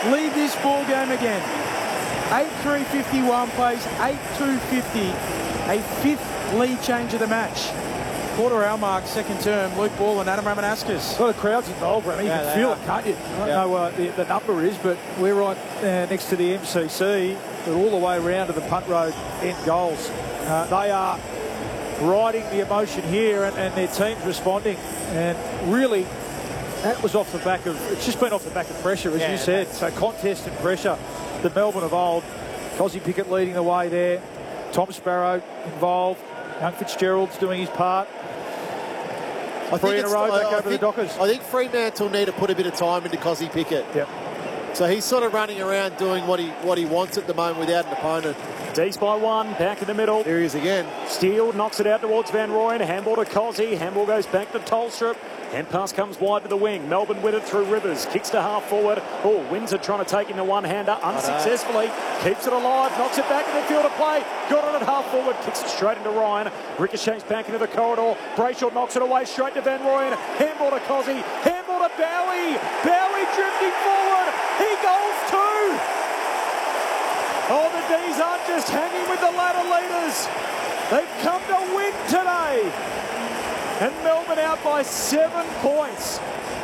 lead this ball game again. 8-3-51 plays, 8-2-50. A fifth lead change of the match. Quarter hour mark, second term. Luke Ball and Adam Ramanaskas. Well, the crowd's involved, Remy. You can feel it, can't you? I don't know what the number is, but we're right next to the MCC. They're all the way around to the Punt Road end goals. They are riding the emotion here, and their team's responding. And really, that was off the back of, it's just been off the back of pressure, as you said. So contest and pressure, the Melbourne of old. Cosy Pickett leading the way there. Tom Sparrow involved. Young Fitzgerald's doing his part. Three in a row back over the Dockers. I think Fremantle need to put a bit of time into Cosy Pickett. Yep. So he's sort of running around doing what he wants at the moment without an opponent. Dees by one, back in the middle. There he is again. Steele knocks it out towards Van Rooyen. Handball to Cosy. Handball goes back to Tolstrup. Hand pass comes wide to the wing. Melbourne with it through Rivers. Kicks to half forward. Oh, Windsor trying to take in the one-hander unsuccessfully. Keeps it alive. Knocks it back in the field of play. Got it at half forward. Kicks it straight into Ryan. Ricochets back into the corridor. Brayshaw knocks it away straight to Van Rooyen. Handball to Cosy. Handball to Bowie. Bowie drifting forward. He goes too. Oh, the D's aren't just hanging with the ladder leaders. They've come to win today. And Melbourne out by 7 points.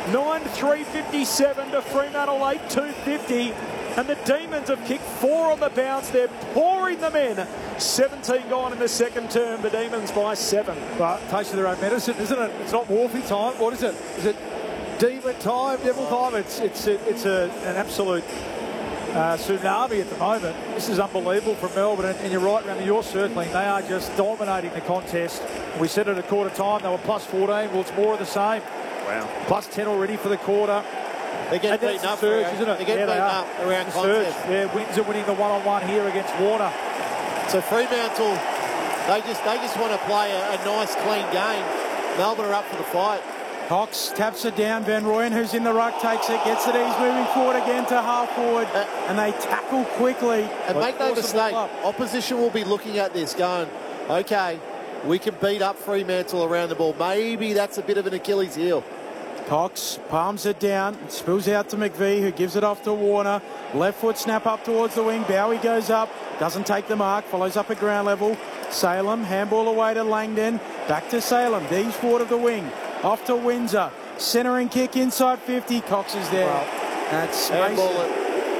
9-3-57 to Fremantle 8-2-50. And the Demons have kicked 4 on the bounce. They're pouring them in. 17 gone in the second term. The Demons by 7. But taste of their own medicine, isn't it? It's not Wolfie time. What is it? Is it Demon time, Devil time? It's an absolute tsunami at the moment. This is unbelievable from Melbourne, and you're right, Remy, you're circling. They are just dominating the contest. We said at a quarter time they were plus 14. Well, it's more of the same. Wow. Plus 10 already for the quarter. They get beaten up, surge, isn't it? They get beaten up around the contest. surge. Yeah, Windsor winning the one-on-one here against Warner. So Fremantle, they just want to play a nice, clean game. Melbourne are up for the fight. Cox taps it down. Van Rooyen, who's in the ruck, takes it, gets it. He's moving forward again to half forward, and they tackle quickly. And make no mistake, opposition will be looking at this going, okay, we can beat up Fremantle around the ball. Maybe that's a bit of an Achilles heel. Cox palms it down, spills out to McVee, who gives it off to Warner. Left foot snap up towards the wing. Bowie goes up, doesn't take the mark, follows up at ground level. Salem, handball away to Langdon. Back to Salem, D's forward of the wing. Off to Windsor. Centering kick inside 50. Cox is there. Wow. That's handball it.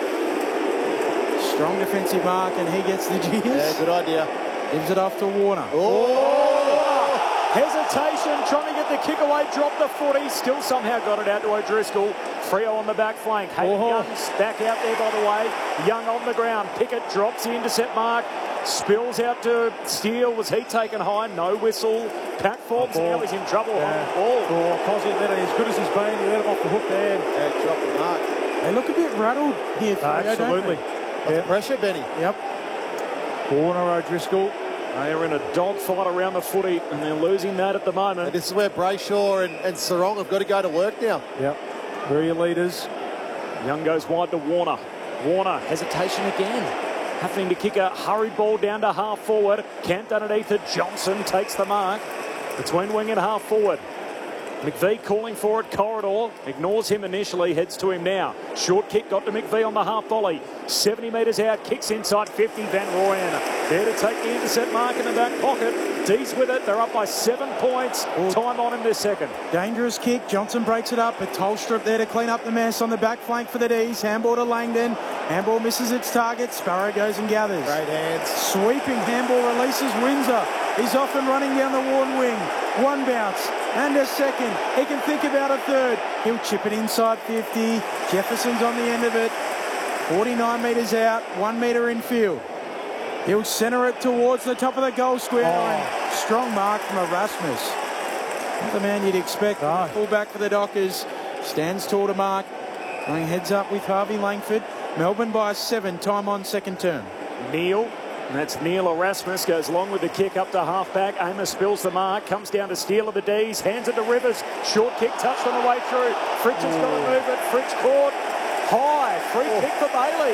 Strong defensive mark, and he gets the G's. Yeah, good idea. Gives it off to Warner. Hesitation, trying to get the kick away, dropped the footy, still somehow got it out to O'Driscoll. Freo on the back flank. Hayden Young's back out there, by the way. Young on the ground. Pickett drops the intercept mark. Spills out to Steele. Was he taken high? No whistle. Pat Forbes, now he's in trouble on the ball. Oh, Cosy let it, as good as he's been, he let him off the hook there. Yeah, dropped the mark. They look a bit rattled here. Absolutely. That's pressure, Benny. Yep. Warner, O'Driscoll. They are in a dogfight around the footy, and they're losing that at the moment. And this is where Brayshaw and Sarong have got to go to work now. Yep. Where are your leaders? Young goes wide to Warner. Warner, hesitation again. Having to kick a hurried ball down to half forward. Camped underneath it. Johnson takes the mark. Between wing and half forward. McVee calling for it. Corridor ignores him initially. Heads to him now. Short kick got to McVee on the half volley. 70 metres out. Kicks inside 50. Van Rooyen there to take the intercept mark in the back pocket. D's with it. They're up by 7 points. Time on in this second. Dangerous kick. Johnson breaks it up, but Tolstrup there to clean up the mess on the back flank for the D's. Handball to Langdon. Handball misses its target. Sparrow goes and gathers. Great hands. Sweeping handball releases Windsor. He's off and running down the Warren wing. One bounce and a second. He can think about a third. He'll chip it inside 50. Jefferson's on the end of it. 49 metres out, 1 metre in field. He'll centre it towards the top of the goal square line. Strong mark from Erasmus. Not the man you'd expect. Full back for the Dockers. Stands tall to mark. Going heads up with Harvey Langford. Melbourne by 7. Time on second term. Neil. And that's Neil Erasmus, goes along with the kick up to half-back. Amos spills the mark, comes down to Steele of the D's, hands it to Rivers. Short kick touched on the way through. Fritsch has got to move it. Fritsch caught high. Free kick for Bailey.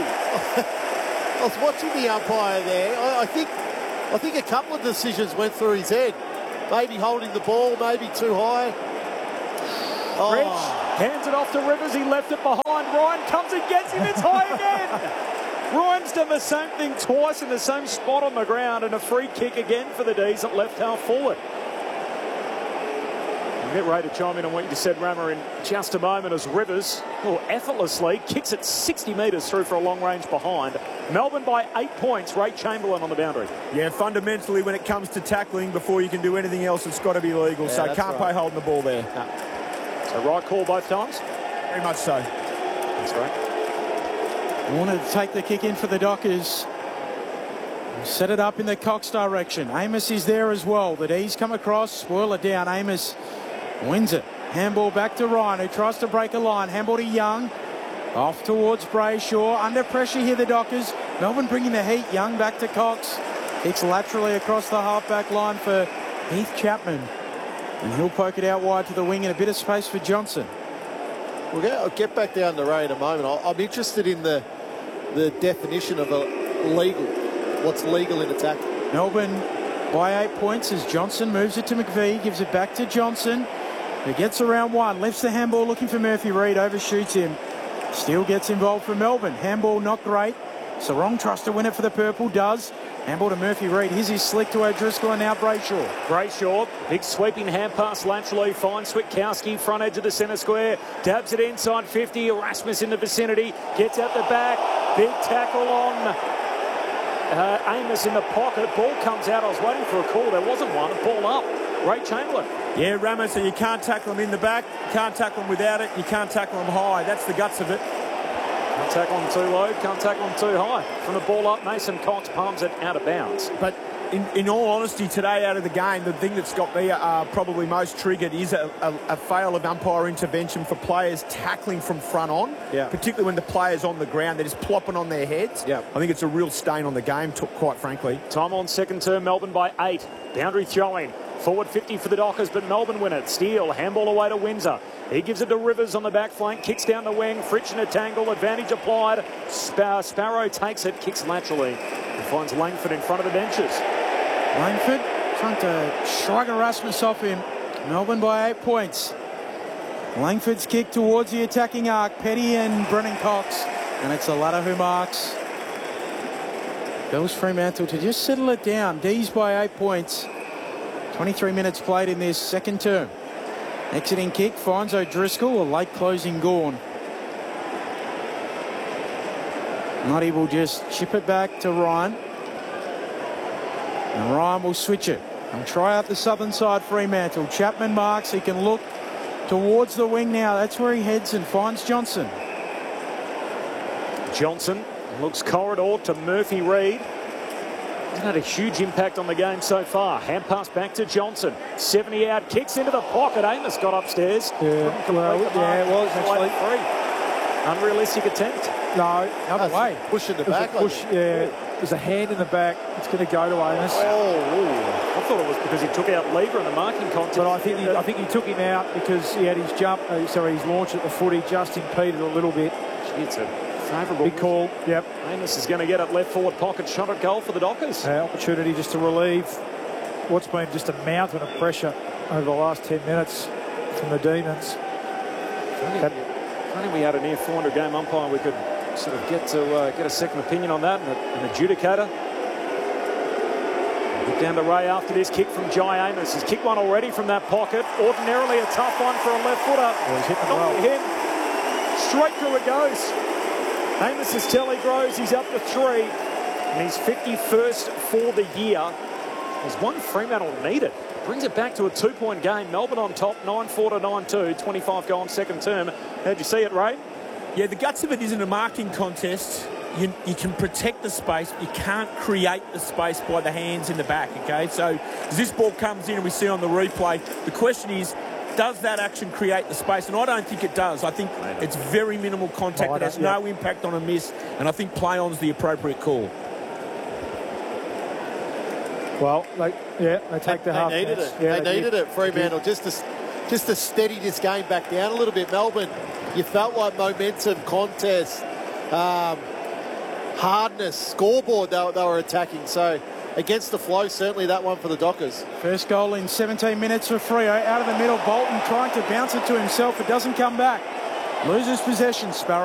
I was watching the umpire there. I think a couple of decisions went through his head. Maybe holding the ball, maybe too high. Fritsch Hands it off to Rivers. He left it behind. Ryan comes and gets him. It's high again. Ryan's done the same thing twice in the same spot on the ground, and a free kick again for the D's at left half forward. We'll get Ray to chime in on what you just said, Rammer, in just a moment as Rivers effortlessly kicks it 60 metres through for a long range behind. Melbourne by 8 points. Ray Chamberlain on the boundary. Yeah, fundamentally when it comes to tackling, before you can do anything else, it's got to be legal. So can't pay holding the ball there. No. So right call both times? Very much so. That's right. Wanted to take the kick in for the Dockers. Set it up in the Cox direction. Amos is there as well. The D's come across, spoil it down. Amos wins it. Handball back to Ryan, who tries to break a line. Handball to Young. Off towards Brayshaw. Under pressure here, the Dockers. Melbourne bringing the heat. Young back to Cox. Kicks laterally across the half-back line for Heath Chapman. And he'll poke it out wide to the wing, and a bit of space for Johnson. I'll get back down to Ray in a moment. I'm interested in the definition of a legal. What's legal in attack? Melbourne by 8 points as Johnson moves it to McVee, gives it back to Johnson, who gets around one, lifts the handball looking for Murphy Reid, overshoots him. Still gets involved for Melbourne. Handball not great. Sarong tries to win it for the purple, does. Handball to Murphy Reid. Here's his slick to O'Driscoll, and now Brayshaw. Brayshaw, big sweeping hand pass laterally, finds Switkowski, front edge of the centre square, dabs it inside 50, Erasmus in the vicinity, gets out the back, big tackle on Amos in the pocket, ball comes out. I was waiting for a call, there wasn't one, ball up. Ray Chamberlain. Yeah, Ramos, so you can't tackle him in the back, you can't tackle him without it, you can't tackle him high. That's the guts of it. Can't tackle him too low, can't tackle him too high. From the ball up, Mason Cox palms it out of bounds. But in all honesty, today out of the game, the thing that's got me probably most triggered is a fail of umpire intervention for players tackling from front on, particularly when the player's on the ground. They're just plopping on their heads. I think it's a real stain on the game, quite frankly. Time on second term, Melbourne by 8. Boundary throwing. Forward 50 for the Dockers, but Melbourne win it. Steele, handball away to Windsor. He gives it to Rivers on the back flank, kicks down the wing, friction a tangle, advantage applied. Sparrow takes it, kicks laterally, and finds Langford in front of the benches. Langford trying to shrug Erasmus off him. Melbourne by 8 points. Langford's kick towards the attacking arc. Petty and Brennan Cox, and it's the latter who marks. Bells Fremantle to just settle it down. D's by 8 points. 23 minutes played in this second term. Exiting kick finds O'Driscoll, a late closing Gawn. Noddy will just chip it back to Ryan. And Ryan will switch it and try out the southern side Fremantle. Chapman marks, he can look towards the wing now. That's where he heads and finds Johnson. Johnson looks corridor to Murphy Reid. Hasn't had a huge impact on the game so far. Hand pass back to Johnson. 70 out, kicks into the pocket. Amos got upstairs. It was actually free. Unrealistic attempt. No, other way. Pushing the back. There's a hand in the back. It's going to go to Amos. I thought it was because he took out Lever in the marking contest. But I think he took him out because he had his jump. His launch at the footy just impeded a little bit. It's a favourable big call. Yep. Amos is going to get it left forward pocket shot at goal for the Dockers. Opportunity just to relieve what's been just a mountain of pressure over the last 10 minutes from the Demons. If only we had a near 400 game umpire, we could sort of get a second opinion on that, and an adjudicator. Look down to Ray after this kick from Jai Amos. He's kicked one already from that pocket. Ordinarily a tough one for a left footer. He's hit the Not well. to him. Straight through it goes. Amos's tally grows. He's up to 3, and he's 51st for the year. There's one Fremantle needed. Brings it back to a 2-point game. Melbourne on top, 9-4 to 9-2, 25 goal in second term. How'd you see it, Ray? Yeah, the guts of it isn't a marking contest. You can protect the space, but you can't create the space by the hands in the back, okay? So as this ball comes in and we see on the replay, the question is, does that action create the space? And I don't think it does. I think it's very minimal contact. It has no impact on a miss, and I think play on's the appropriate call. Well, they take the half. They needed it. They needed it, Fremantle, just to steady this game back down a little bit. Melbourne, you felt like momentum, contest, hardness, scoreboard they were attacking. So against the flow, certainly that one for the Dockers. First goal in 17 minutes for Freo. Out of the middle, Bolton trying to bounce it to himself. It doesn't come back. Loses possession. Sparrow